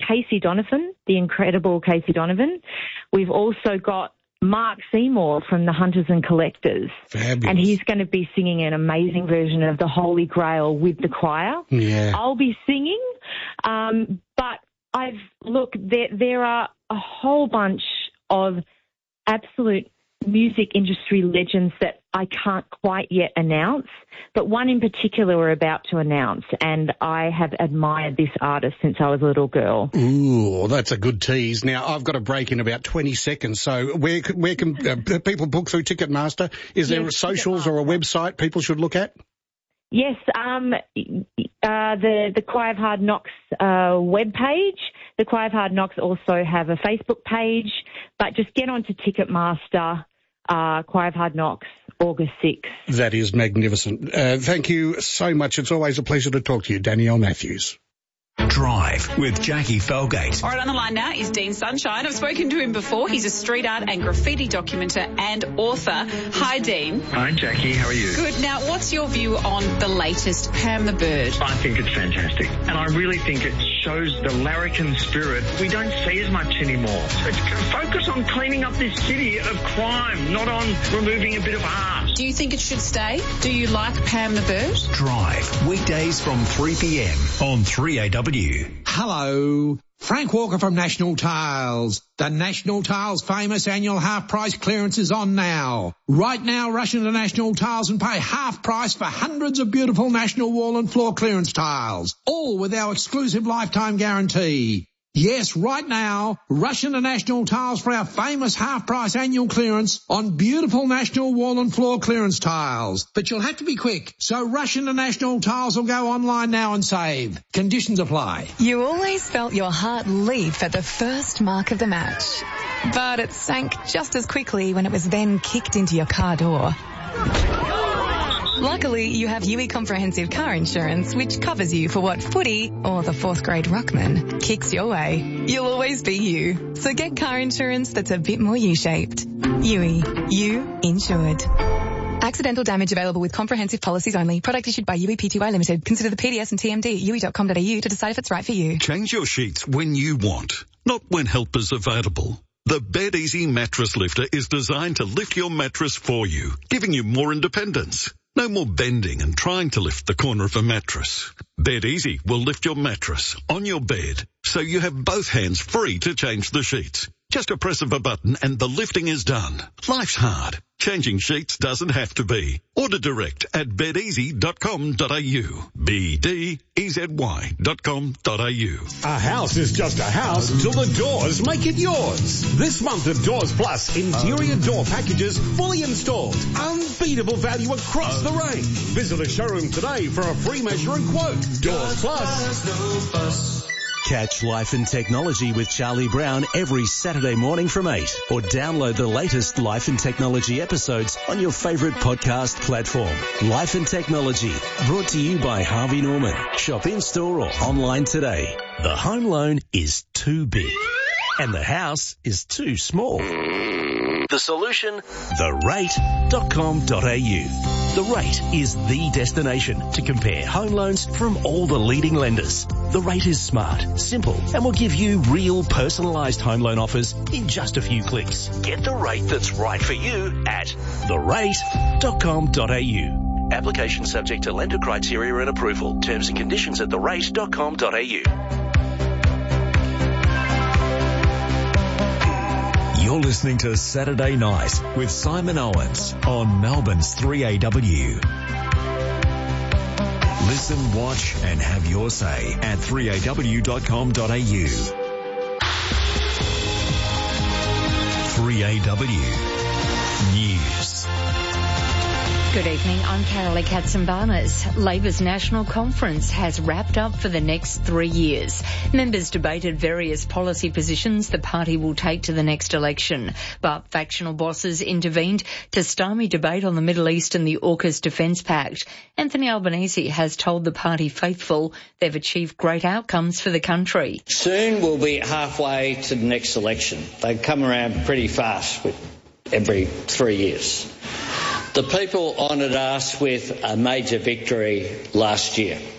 Casey Donovan, the incredible Casey Donovan. We've also got Mark Seymour from the Hunters and Collectors. Fabulous. And he's going to be singing an amazing version of the Holy Grail with the choir. Yeah. I'll be singing, but there are a whole bunch of absolute music industry legends that I can't quite yet announce, but one in particular we're about to announce, and I have admired this artist since I was a little girl. Ooh, that's a good tease. Now, I've got a break in about 20 seconds, so where can people book through Ticketmaster? Is there socials or a website people should look at? Yes, the Choir of Hard Knocks webpage. The Choir of Hard Knocks also have a Facebook page, but just get onto Ticketmaster, Choir of Hard Knocks, August 6th. That is magnificent. Thank you so much. It's always a pleasure to talk to you, Danielle Matthews. Drive with Jackie Felgate. All right, on the line now is Dean Sunshine. I've spoken to him before. He's a street art and graffiti documenter and author. Hi, Dean. Hi, Jackie. How are you? Good. Now, what's your view on the latest Pam the Bird? I think it's fantastic. And I really think it shows the larrikin spirit we don't see as much anymore. Focus on cleaning up this city of crime, not on removing a bit of art. Do you think it should stay? Do you like Pam the Bird? Drive, weekdays from 3 p.m. on 3AW. Hello, Frank Walker from National Tiles. The National Tiles famous annual half price clearance is on now. Right now, rush into National Tiles and pay half price for hundreds of beautiful National wall and floor clearance tiles, all with our exclusive lifetime guarantee. Yes, right now, rush into National Tiles for our famous half-price annual clearance on beautiful National wall and floor clearance tiles. But you'll have to be quick, so rush into National Tiles or go online now and save. Conditions apply. You always felt your heart leap at the first mark of the match, but it sank just as quickly when it was then kicked into your car door. Luckily, you have UE Comprehensive Car Insurance, which covers you for what footy or the fourth grade ruckman kicks your way. You'll always be you. So get car insurance that's a bit more U-shaped. UE. You insured. Accidental damage available with comprehensive policies only. Product issued by UE Pty Limited. Consider the PDS and TMD at UE.com.au to decide if it's right for you. Change your sheets when you want, not when help is available. The BedEasy Mattress Lifter is designed to lift your mattress for you, giving you more independence. No more bending and trying to lift the corner of a mattress. BedEasy will lift your mattress on your bed, so you have both hands free to change the sheets. Just a press of a button and the lifting is done. Life's hard. Changing sheets doesn't have to be. Order direct at bedeasy.com.au. BDEZY.com.au. A house is just a house till the doors make it yours. This month of Doors Plus, interior door packages fully installed. Unbeatable value across the range. Visit a showroom today for a free measure and quote. Doors Plus. Catch Life and Technology with Charlie Brown every Saturday morning from 8, or download the latest Life and Technology episodes on your favourite podcast platform. Life and Technology, brought to you by Harvey Norman. Shop in-store or online today. The home loan is too big, and the house is too small. The solution? therate.com.au. The Rate is the destination to compare home loans from all the leading lenders. The Rate is smart, simple, and will give you real personalised home loan offers in just a few clicks. Get the rate that's right for you at therate.com.au. Application subject to lender criteria and approval. Terms and conditions at therate.com.au. You're listening to Saturday Night with Simon Owens on Melbourne's 3AW. Listen, watch and have your say at 3aw.com.au. 3AW News. Good evening, I'm Carolee Katsimbarnas. Labor's National Conference has wrapped up for the next 3 years. Members debated various policy positions the party will take to the next election, but factional bosses intervened to stymie debate on the Middle East and the AUKUS Defence Pact. Anthony Albanese has told the party faithful they've achieved great outcomes for the country. Soon we'll be halfway to the next election. They come around pretty fast with every 3 years. The people honoured us with a major victory last year.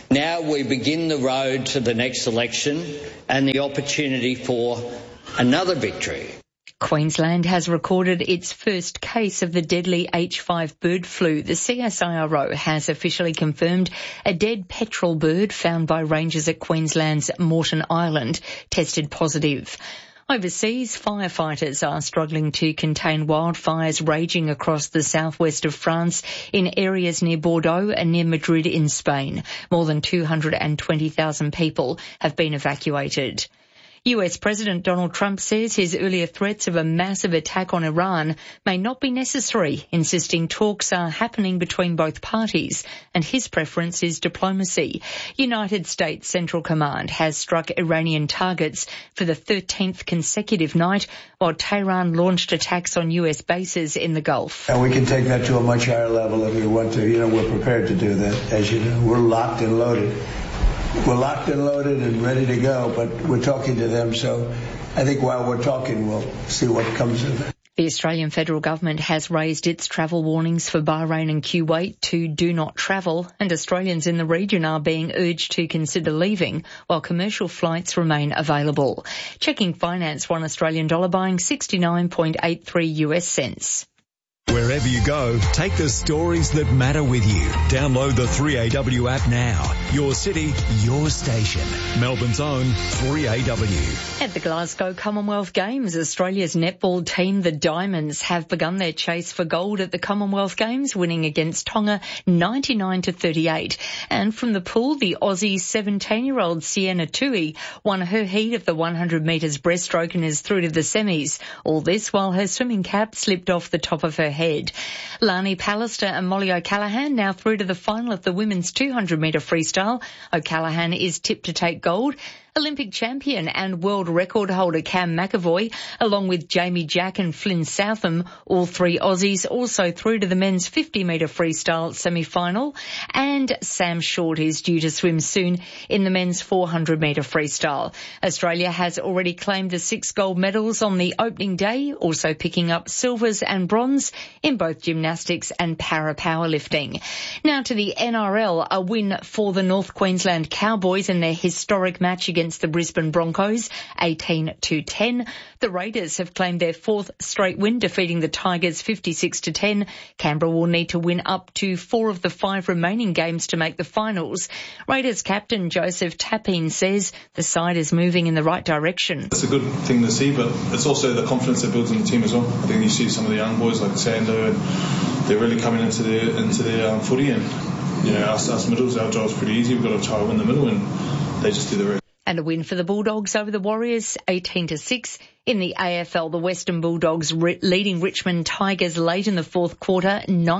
Now we begin the road to the next election and the opportunity for another victory. Queensland has recorded its first case of the deadly H5 bird flu. The CSIRO has officially confirmed a dead petrel bird found by rangers at Queensland's Moreton Island tested positive. Overseas, firefighters are struggling to contain wildfires raging across the southwest of France in areas near Bordeaux and near Madrid in Spain. More than 220,000 people have been evacuated. US President Donald Trump says his earlier threats of a massive attack on Iran may not be necessary, insisting talks are happening between both parties, and his preference is diplomacy. United States Central Command has struck Iranian targets for the 13th consecutive night, while Tehran launched attacks on US bases in the Gulf. And we can take that to a much higher level if we want to. We're prepared to do that. As you know, we're locked and loaded. We're locked and loaded and ready to go, but we're talking to them, so I think while we're talking, we'll see what comes of it. The Australian federal government has raised its travel warnings for Bahrain and Kuwait to do not travel, and Australians in the region are being urged to consider leaving while commercial flights remain available. Checking finance, $1 Australian dollar buying 69.83 US cents. Wherever you go, take the stories that matter with you. Download the 3AW app now. Your city, your station. Melbourne's own 3AW. At the Glasgow Commonwealth Games, Australia's netball team, the Diamonds, have begun their chase for gold at the Commonwealth Games, winning against Tonga 99-38. And from the pool, the Aussie 17-year-old Sienna Tui won her heat of the 100 metres breaststroke and is through to the semis. All this while her swimming cap slipped off the top of her head. Lani Pallister and Molly O'Callaghan now through to the final of the women's 200-metre freestyle. O'Callaghan is tipped to take gold. Olympic champion and world record holder Cam McAvoy, along with Jamie Jack and Flynn Southam, all three Aussies, also through to the men's 50-metre freestyle semi-final. And Sam Short is due to swim soon in the men's 400-metre freestyle. Australia has already claimed the 6 gold medals on the opening day, also picking up silvers and bronze in both gymnastics and para-powerlifting. Now to the NRL, a win for the North Queensland Cowboys in their historic match against the Brisbane Broncos, 18-10. The Raiders have claimed their 4th straight win, defeating the Tigers 56-10. Canberra will need to win up to 4 of the 5 remaining games to make the finals. Raiders captain Joseph Tapine says the side is moving in the right direction. It's a good thing to see, but it's also the confidence that builds in the team as well. I think you see some of the young boys like Sando, and they're really coming into their footy, and us middles, our job's pretty easy. We've got to try to win the middle, and they just do the rest. And a win for the Bulldogs over the Warriors, 18-6. In the AFL, the Western Bulldogs leading Richmond Tigers late in the 4th quarter,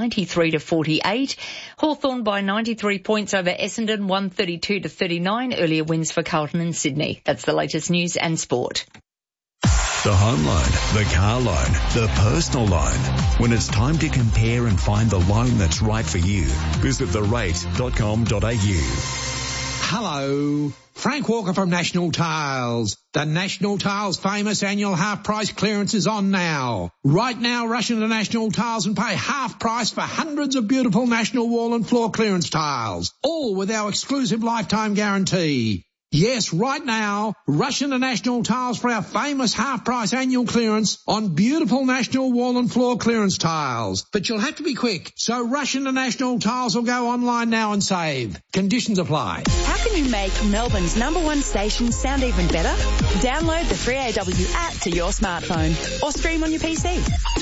93-48. Hawthorn by 93 points over Essendon, 132-39. Earlier wins for Carlton and Sydney. That's the latest news and sport. The home loan, the car loan, the personal loan. When it's time to compare and find the loan that's right for you, visit therate.com.au. Hello, Frank Walker from National Tiles. The National Tiles famous annual half-price clearance is on now. Right now, rush into National Tiles and pay half price for hundreds of beautiful National wall and floor clearance tiles, all with our exclusive lifetime guarantee. Yes, right now, rush into National Tiles for our famous half-price annual clearance on beautiful National wall and floor clearance tiles. But you'll have to be quick, so rush into National Tiles or go online now and save. Conditions apply. How can you make Melbourne's #1 station sound even better? Download the 3AW app to your smartphone or stream on your PC.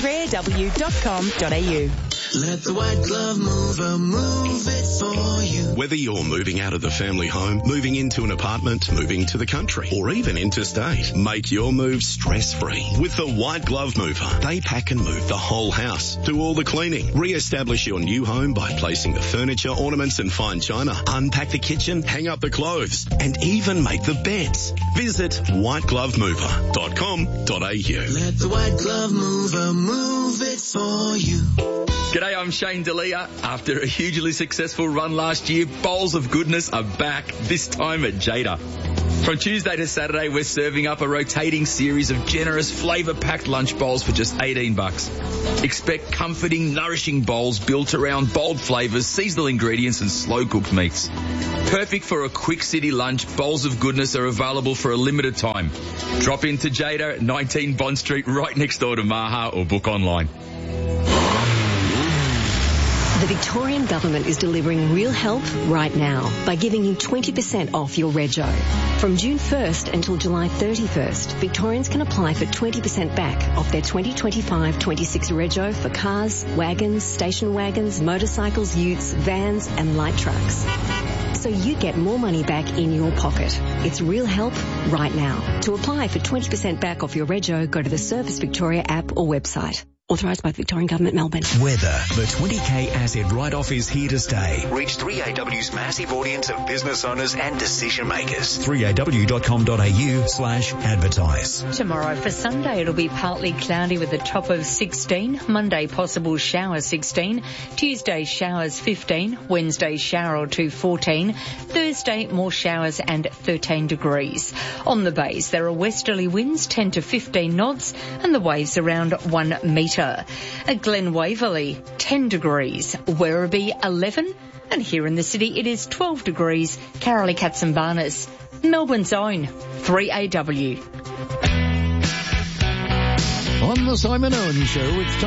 3AW.com.au. Let the white glove mover move it for you. Whether you're moving out of the family home, moving into an apartment, moving to the country, or even interstate, make your move stress-free with the White Glove Mover. They pack and move the whole house, do all the cleaning, re-establish your new home by placing the furniture, ornaments and fine china, unpack the kitchen, hang up the clothes, and even make the beds. Visit whiteglovemover.com.au. Let the White Glove Mover move it for you. G'day, I'm Shane D'Elia. After a hugely successful run last year, Bowls of Goodness are back, this time at Jada. From Tuesday to Saturday, we're serving up a rotating series of generous, flavour-packed lunch bowls for just $18. Expect comforting, nourishing bowls built around bold flavours, seasonal ingredients and slow-cooked meats. Perfect for a quick city lunch, bowls of goodness are available for a limited time. Drop into Jada at 19 Bond Street, right next door to Maha, or book online. The Victorian Government is delivering real help right now by giving you 20% off your rego. From June 1st until July 31st, Victorians can apply for 20% back off their 2025-26 rego for cars, wagons, station wagons, motorcycles, utes, vans and light trucks. So you get more money back in your pocket. It's real help right now. To apply for 20% back off your rego, go to the Service Victoria app or website. Authorised by the Victorian Government, Melbourne. Weather. The 20K asset write-off is here to stay. Reach 3AW's massive audience of business owners and decision makers. 3AW.com.au/advertise. Tomorrow for Sunday, it'll be partly cloudy with a top of 16. Monday, possible shower 16. Tuesday, showers 15. Wednesday, shower or two 14. Thursday, more showers and 13 degrees. On the bays, there are westerly winds 10 to 15 knots and the waves around 1 metre. At Glen Waverley, 10 degrees. Werribee, 11. And here in the city, it is 12 degrees. Carolee Katsambarnas, Melbourne's own 3AW. On the Simon Owen Show, it's